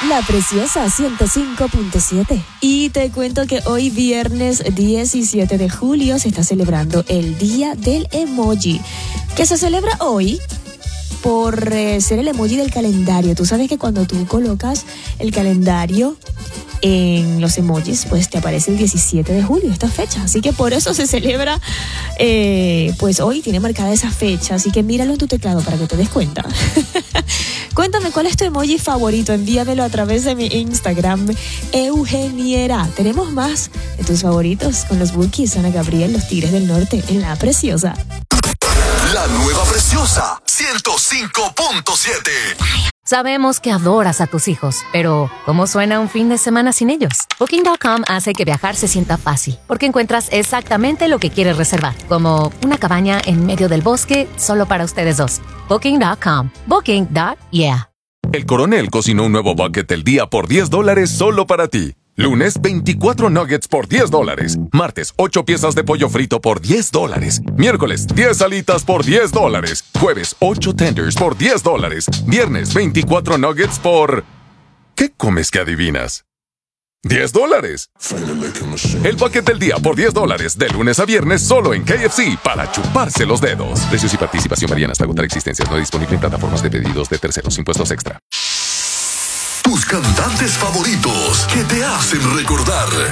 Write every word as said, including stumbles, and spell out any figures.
La Preciosa ciento cinco punto siete. Y te cuento que hoy viernes diecisiete de julio se está celebrando el Día del Emoji, que se celebra hoy por eh, ser el emoji del calendario. Tú sabes que cuando tú colocas el calendario en los emojis, pues te aparece el diecisiete de julio, esta fecha. Así que por eso se celebra, eh, pues hoy tiene marcada esa fecha. Así que míralo en tu teclado para que te des cuenta. Cuéntame, ¿cuál es tu emoji favorito? Envíamelo a través de mi Instagram, Eugeniera. Tenemos más de tus favoritos con los Bookies, Ana Gabriel, los Tigres del Norte, en La Preciosa. La nueva Preciosa, ciento cinco punto siete. Sabemos que adoras a tus hijos, pero ¿cómo suena un fin de semana sin ellos? Booking punto com hace que viajar se sienta fácil, porque encuentras exactamente lo que quieres reservar, como una cabaña en medio del bosque solo para ustedes dos. Booking punto com. Booking. Yeah. El Coronel cocinó un nuevo bucket del día por diez dólares solo para ti. Lunes, veinticuatro nuggets por diez dólares. Martes, ocho piezas de pollo frito por diez dólares. Miércoles, diez alitas por diez dólares. Jueves, ocho tenders por diez dólares. Viernes, veinticuatro nuggets por... ¿Qué comes que adivinas? diez dólares. El bucket del día por diez dólares. De lunes a viernes solo en K F C para chuparse los dedos. Precios y participación varían hasta agotar existencias. No disponible en plataformas de pedidos de terceros. Impuestos extra. Tus cantantes favoritos que te hacen recordar.